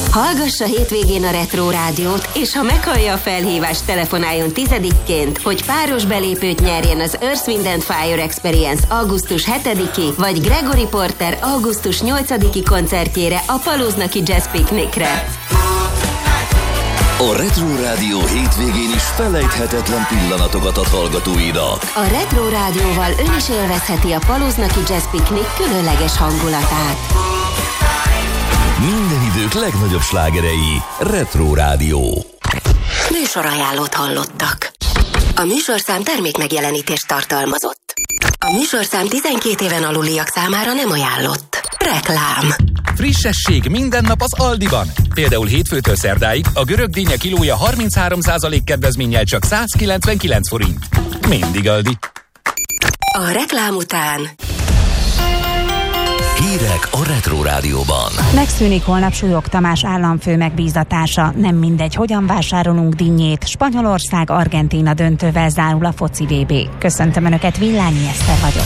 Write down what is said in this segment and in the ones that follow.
Hallgassa hétvégén a Retro Rádiót, és ha meghallja a felhívást, telefonáljon 10-ként, hogy páros belépőt nyerjen az Earth, Wind & Fire Experience augusztus 7-i, vagy Gregory Porter augusztus 8-i koncertjére a Paluznaki Jazz Picnicre. A Retro Rádió hétvégén is felejthetetlen pillanatokat ad hallgatóinak. A Retro Rádióval ön is élvezheti a Paluznaki Jazz Picnic különleges hangulatát. Minden idők legnagyobb slágerei. Retro Rádió. Műsorajánlót hallottak. A műsorszám termékmegjelenítést tartalmazott. A műsorszám 12 éven aluliak számára nem ajánlott. Reklám. Frissesség minden nap az Aldiban. Például hétfőtől szerdáig a görög dinnye kilója 33% kedvezménnyel csak 199 forint. Mindig Aldi. A reklám után Hírek a Retro Rádióban. Megszűnik holnap Súlyog Tamás államfő megbízatása. Nem mindegy, hogyan vásárolunk dinnyét. Spanyolország Argentína döntővel zárul a foci VB. Köszöntöm Önöket, Villányi Eszter vagyok.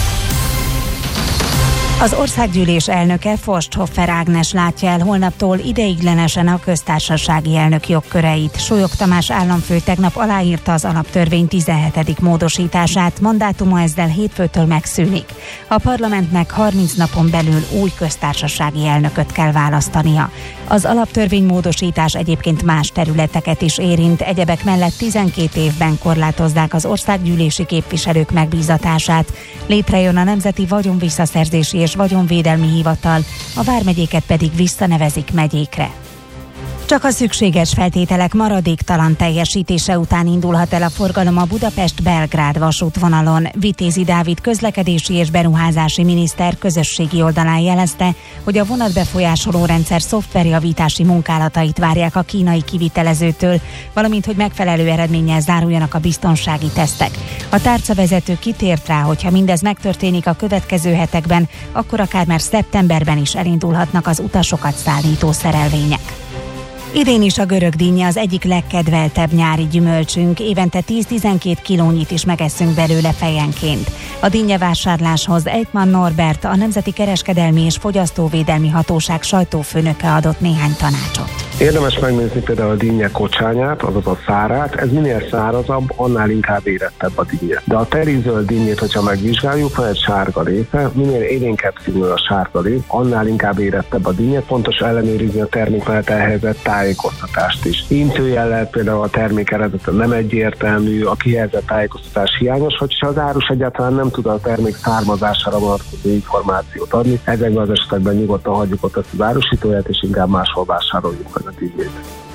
Az országgyűlés elnöke, Forsthoffer Ágnes látja el holnaptól ideiglenesen a köztársasági elnök jogköreit. Súlyog Tamás államfő tegnap aláírta az alaptörvény 17. módosítását, mandátuma ezzel hétfőtől megszűnik. A parlamentnek 30 napon belül új köztársasági elnököt kell választania. Az alaptörvény módosítás egyébként más területeket is érint, egyebek mellett 12 évben korlátozzák az országgyűlési képviselők megbízatását. Létrejön a Nemzeti Vagyonvisszaszerzési és Vagyonvédelmi Hivatal, a vármegyéket pedig visszanevezik megyékre. Csak a szükséges feltételek maradéktalan teljesítése után indulhat el a forgalom a Budapest-Belgrád vasútvonalon. Vitézi Dávid közlekedési és beruházási miniszter közösségi oldalán jelezte, hogy a vonatbefolyásoló rendszer szoftverjavítási munkálatait várják a kínai kivitelezőtől, valamint hogy megfelelő eredménnyel záruljanak a biztonsági tesztek. A tárcavezető kitért rá, hogy ha mindez megtörténik a következő hetekben, akkor akár már szeptemberben is elindulhatnak az utasokat szállító szerelvények. Idén is a görög dinnye az egyik legkedveltebb nyári gyümölcsünk, évente 10-12 kilónyit is megesszünk belőle fejenként. A dinnyevásárláshoz Eitmann Norbert, a Nemzeti Kereskedelmi és Fogyasztóvédelmi Hatóság sajtófőnöke adott néhány tanácsot. Érdemes megnézni például a dinnye kocsányát, azaz a szárát, ez minél szárazabb, annál inkább érettebb a dinnye. De a terizöld dinnyét, hogyha megvizsgáljuk, van egy sárga része, minél élénkebb színű a sárga rész, annál inkább érettebb a dinnye, fontos ellenőrizni a termék mellett elhelyezett tájékoztatást is. Intőjellel például a termék eredete nem egyértelmű, a kihelyezett tájékoztatás hiányos, hogyha az árus egyáltalán nem tud a termék származására vonatkozó információt adni, ezekben az esetekben nyugodtan hagyjuk ott ezt az árusítóját, és inkább máshol vásároljuk meg a dinnyét.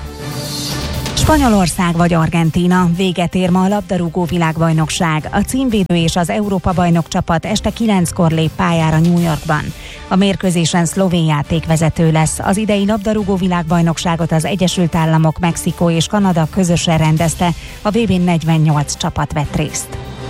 Spanyolország vagy Argentína, véget ér ma a labdarúgó világbajnokság. A címvédő és az Európa-bajnok csapat este 9-kor lép pályára New Yorkban. A mérkőzésen szlovén játékvezető lesz. Az idei labdarúgó világbajnokságot az Egyesült Államok, Mexikó és Kanada közösen rendezte. A VB-n 48 csapat vett részt.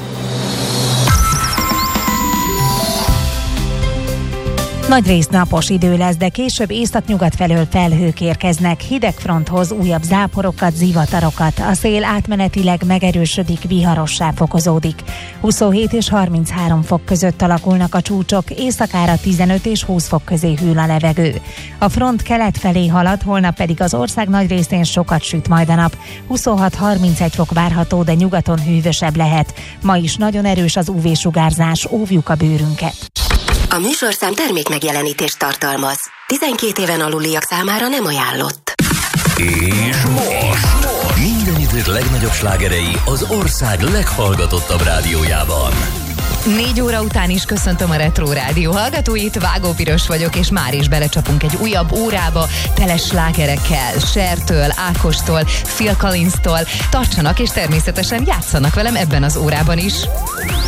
Nagyrészt napos idő lesz, de később északnyugat felől felhők érkeznek, hidegfronthoz újabb záporokat, zivatarokat. A szél átmenetileg megerősödik, viharossá fokozódik. 27 és 33 fok között alakulnak a csúcsok, éjszakára 15 és 20 fok közé hűl a levegő. A front kelet felé halad, holnap pedig az ország nagy részén sokat süt majd a nap. 26-31 fok várható, de nyugaton hűvösebb lehet. Ma is nagyon erős az UV-sugárzás, óvjuk a bőrünket. A műsorszám termékmegjelenítést tartalmaz. 12 éven aluliak számára nem ajánlott. És most minden idők legnagyobb slágerei az ország leghallgatottabb rádiójában. 4 óra után is köszöntöm a Retro Rádió hallgatóit, Vágó Piros vagyok, és már is belecsapunk egy újabb órába tele slágerekkel, Chertől, Ákostól, Phil Collins-tól. Tartsanak és természetesen játszanak velem ebben az órában is.